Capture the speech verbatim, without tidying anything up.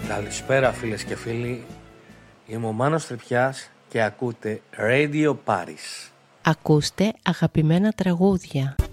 Καλησπέρα φίλες και φίλοι. Είμαι ο Μάνος Τρυπιάς και ακούτε Radio Paris. Ακούστε αγαπημένα τραγούδια.